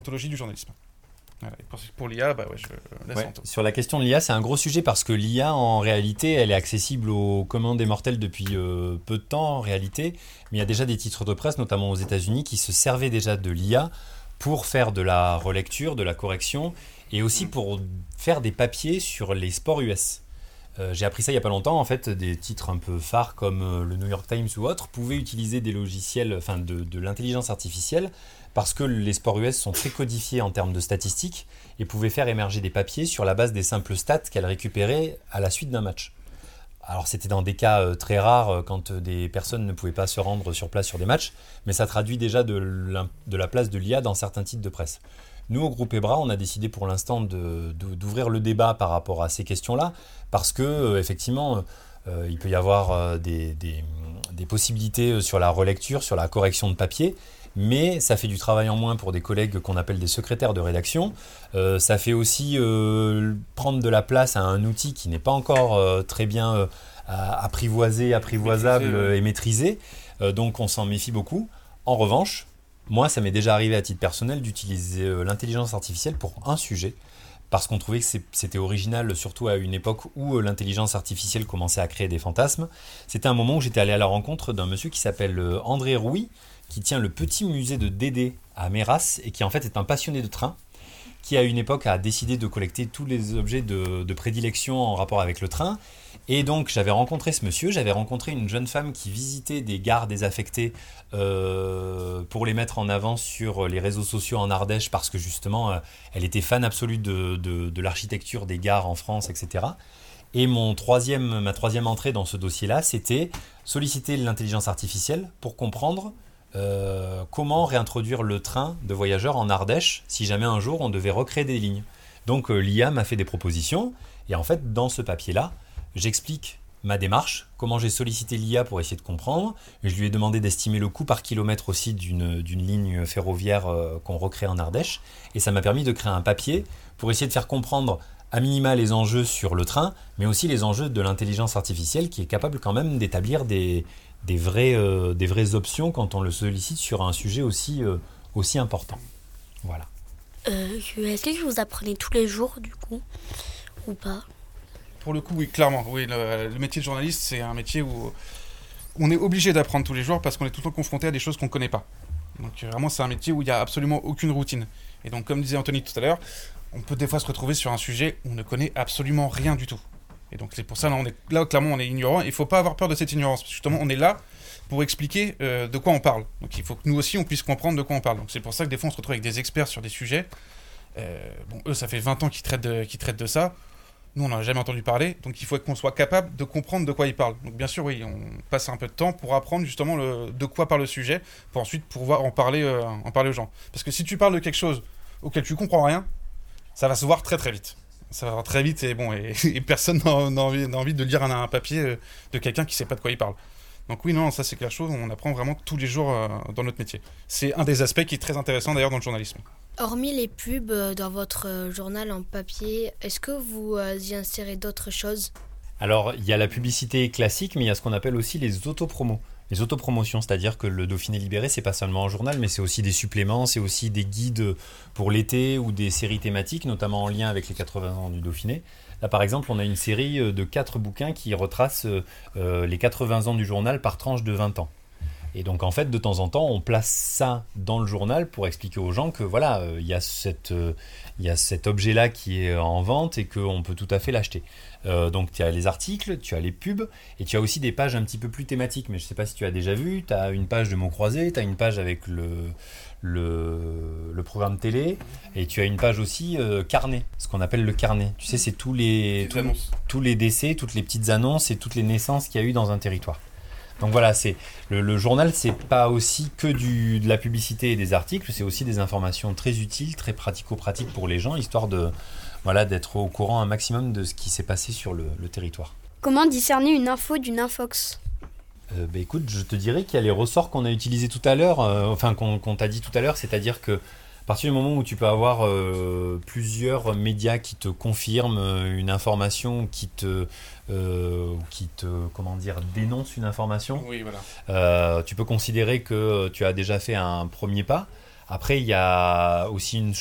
Ontologie du journalisme. Voilà. Et pour l'IA, bah ouais, je laisse Ouais, Anto. sur la question de l'IA, c'est un gros sujet parce que l'IA, en réalité, elle est accessible aux communs des mortels depuis peu de temps, en réalité. Mais il y a déjà des titres de presse, notamment aux États-Unis, qui se servaient déjà de l'IA pour faire de la relecture, de la correction, et aussi pour faire des papiers sur les sports US. J'ai appris ça il n'y a pas longtemps. En fait, des titres un peu phares comme le New York Times ou autres pouvaient utiliser des logiciels, enfin de l'intelligence artificielle, parce que les sports US sont très codifiés en termes de statistiques et pouvaient faire émerger des papiers sur la base des simples stats qu'elles récupéraient à la suite d'un match. Alors c'était dans des cas très rares quand des personnes ne pouvaient pas se rendre sur place sur des matchs, mais ça traduit déjà de la place de l'IA dans certains titres de presse. Nous, au groupe EBRA, on a décidé pour l'instant d'ouvrir le débat par rapport à ces questions-là, parce que effectivement, il peut y avoir des possibilités sur la relecture, sur la correction de papier, mais ça fait du travail en moins pour des collègues qu'on appelle des secrétaires de rédaction. Ça fait aussi prendre de la place à un outil qui n'est pas encore très bien apprivoisable Maîtrisé, et maîtrisé. Donc on s'en méfie beaucoup. En revanche, moi, ça m'est déjà arrivé à titre personnel d'utiliser l'intelligence artificielle pour un sujet, parce qu'on trouvait que c'était original, surtout à une époque où l'intelligence artificielle commençait à créer des fantasmes. C'était un moment où j'étais allé à la rencontre d'un monsieur qui s'appelle André Rouy, qui tient le petit musée de Dédé à Méras, et qui en fait est un passionné de train, qui à une époque a décidé de collecter tous les objets de prédilection en rapport avec le train. Et donc j'avais rencontré ce monsieur, j'avais rencontré une jeune femme qui visitait des gares désaffectées pour les mettre en avant sur les réseaux sociaux en Ardèche parce que justement elle était fan absolue de l'architecture des gares en France, etc. Et ma troisième entrée dans ce dossier-là, c'était solliciter l'intelligence artificielle pour comprendre comment réintroduire le train de voyageurs en Ardèche si jamais un jour on devait recréer des lignes. Donc l'IA m'a fait des propositions et en fait dans ce papier-là, j'explique ma démarche, comment j'ai sollicité l'IA pour essayer de comprendre. Je lui ai demandé d'estimer le coût par kilomètre aussi d'une ligne ferroviaire qu'on recrée en Ardèche. Et ça m'a permis de créer un papier pour essayer de faire comprendre à minima les enjeux sur le train, mais aussi les enjeux de l'intelligence artificielle qui est capable quand même d'établir des vraies options quand on le sollicite sur un sujet aussi important. Voilà. Est-ce que vous apprenez tous les jours, du coup, ou pas? Pour le coup, oui, clairement. Oui, le métier de journaliste, c'est un métier où on est obligé d'apprendre tous les jours parce qu'on est tout le temps confronté à des choses qu'on ne connaît pas. Donc vraiment, c'est un métier où il n'y a absolument aucune routine. Et donc, comme disait Anthony tout à l'heure, on peut des fois se retrouver sur un sujet où on ne connaît absolument rien du tout. Et donc c'est pour ça, là clairement, on est ignorant. Il ne faut pas avoir peur de cette ignorance. Parce que justement, on est là pour expliquer de quoi on parle. Donc il faut que nous aussi, on puisse comprendre de quoi on parle. Donc c'est pour ça que des fois, on se retrouve avec des experts sur des sujets. Eux, ça fait 20 ans qu'ils traitent de ça. Nous, on n'en a jamais entendu parler, donc il faut qu'on soit capable de comprendre de quoi ils parlent. Donc bien sûr, oui, on passe un peu de temps pour apprendre justement de quoi parle le sujet, pour ensuite pouvoir en parler aux gens. Parce que si tu parles de quelque chose auquel tu comprends rien, ça va se voir très très vite. Ça va voir très vite et personne n'a envie de lire un papier de quelqu'un qui ne sait pas de quoi il parle. Donc oui, non, ça c'est quelque chose, on apprend vraiment tous les jours dans notre métier. C'est un des aspects qui est très intéressant d'ailleurs dans le journalisme. Hormis les pubs dans votre journal en papier, est-ce que vous y insérez d'autres choses? Alors, il y a la publicité classique, mais il y a ce qu'on appelle aussi les autopromos. Les autopromotions, c'est-à-dire que le Dauphiné Libéré, c'est pas seulement un journal, mais c'est aussi des suppléments, c'est aussi des guides pour l'été ou des séries thématiques, notamment en lien avec les 80 ans du Dauphiné. Là, par exemple, on a une série de 4 bouquins qui retracent les 80 ans du journal par tranche de 20 ans. Et donc en fait, de temps en temps, on place ça dans le journal pour expliquer aux gens que voilà, il y a cet objet-là qui est en vente et qu'on peut tout à fait l'acheter. Donc tu as les articles, tu as les pubs et tu as aussi des pages un petit peu plus thématiques. Mais je ne sais pas si tu as déjà vu, tu as une page de mots croisés, tu as une page avec le programme télé et tu as une page aussi carnet, ce qu'on appelle le carnet. Tu sais, c'est tous les décès, toutes les petites annonces et toutes les naissances qu'il y a eu dans un territoire. Donc voilà, c'est le journal, c'est pas aussi que de la publicité et des articles, c'est aussi des informations très utiles, très pratico-pratiques pour les gens, histoire d'être au courant un maximum de ce qui s'est passé sur le territoire. Comment discerner une info d'une infox? Écoute, je te dirais qu'il y a les ressorts qu'on a utilisés tout à l'heure, qu'on t'a dit tout à l'heure, c'est-à-dire que à partir du moment où tu peux avoir plusieurs médias qui te confirment une information, dénonce une information, Oui, voilà. tu peux considérer que tu as déjà fait un premier pas. Après, il y a aussi une